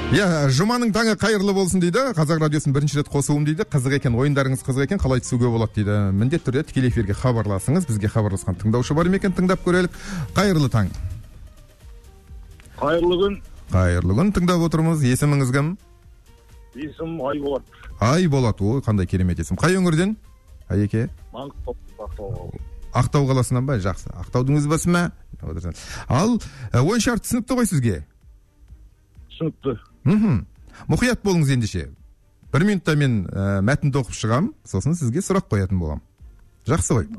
Жұманың таңы қайырлы болсын дейді. Қазақ радиосын бірінші рет қосуым дейді. Қызық екен, ойындарыңыз қызық екен, қалай түсуге болады дейді. Міндетті түрде тікелей эфирге хабарласыңыз. Бізге хабарласқан тыңдаушы бар ма екен, тыңдап көрелік. Қайырлы таң. Қайырлы күн. Қайырлы күн, тыңдап отырмыз. Есіміңіз кім? Есім Айболат. Айболат, ой, қандай керемет есім. Қай өңірден? Айеке? Ақтау. Ақтау қаласынан ба? Жақсы. Ақтаудың өзбасы ма? Ал ойын шарты түсінікті ғой сізге? Түсінікті. Мұқият болыңыз ендеше. 1 минутта мен мәтінді оқып шығам, сосын сізге сұрақ қоятын болам. Жақсы ғой.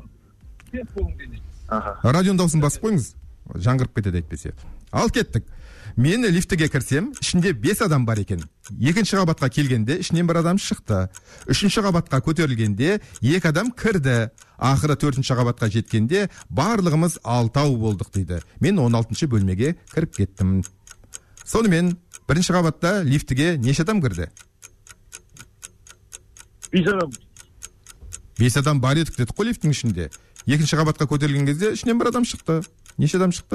Радионың дауысын басып қойыңыз, жаңғырып кетеді әйтпесе. Ал кеттік. Мен лифтіге кірсем, ішінде 5 адам бар екен. 2-ші қабатқа келгенде ішінен бір адам шықты. 3-ші қабатқа көтерілгенде 2 адам кірді. Ақыры 4-ші қабатқа жеткенде барлығымыз 6 болдық дейді. Мен 16-ші бөлмеге кіріп кеттім. Сонымен 1-ші қабатта лифтіге неше адам кірді? 5 адам. 5 адам бар едік дедік қой лифттің ішінде. 2-ші қабатқа көтерілген кезде ішінен бір адам шықты. Неше адам шықты?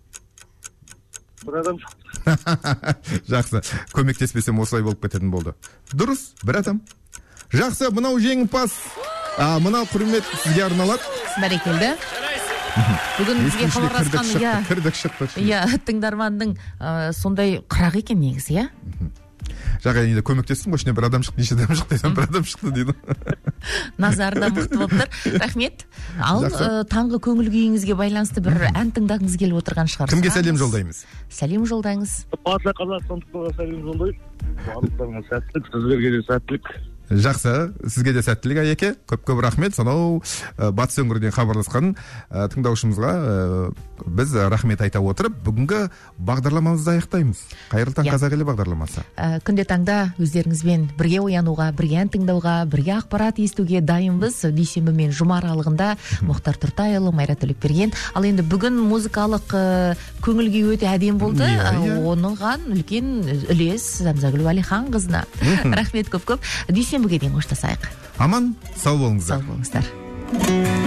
1 адам шықты. Жақсы, көмектеспесем осылай болып кететін болды. Дұрыс, 1 адам. Жақсы, мынау жеңімпаз. Мынау құрмет сізге арналады. Бәрекелді. Бүгін бізге хабарласқан кірдік шықты. Тыңдарманның сондай қырақ екен негізі, иә? Жаға енді көмектестім ғой, ішіне 1 адам шықты, неше адам шықты, 1 адам шықты дейді. Назары да мықты болып тұр. Рахмет. Ал таңғы көңіл күйіңізге байланысты бір ән тыңдағыңыз келіп отырған шығарсыз. Кімге сәлем жолдаймыз? Сәлем жолдаңыз. Барша қазақстандықтарға сәлем жолдаймын. Барлықтарыңа сәттілік, сіздерге де сәттілік. Жақсы, сізге де сәттілік Айеке. Көп рахмет. Сонау батыс өңірден хабарласқан тыңдаушымызға біз рахмет айта отырып, бүгінгі бағдарламамызды аяқтаймыз. Қайырлы таң қазақ елі бағдарламасы. Күнде таңда өздеріңізбен бірге оянуға, бірге ән тыңдауға, бірге ақпарат естуге дайынбыз. Дүйсенбі мен жұма аралығында Мұхтар Тұртайұлы, Майра Төлепберген. Ал енді бүгін музыкалық көңіл күй өте әдем болды. Оныған үлкен үлес Замзагүл Уәлихан қызына. Рахмет көп. Дүйсенбіге дейін қоштасайық. Аман, сау болыңыздар. Сау болыңыздар.